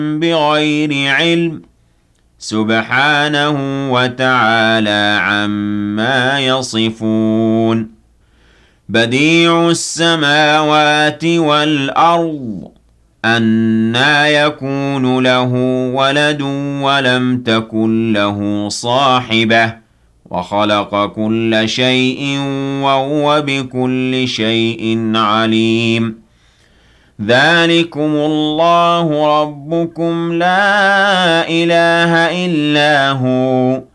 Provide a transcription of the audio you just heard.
بغير علم سبحانه وتعالى عما يصفون بديع السماوات والأرض أنى يكون له ولد ولم تكن له صاحبة وخلق كل شيء وهو بكل شيء عليم ذلكم الله ربكم لا إله إلا هو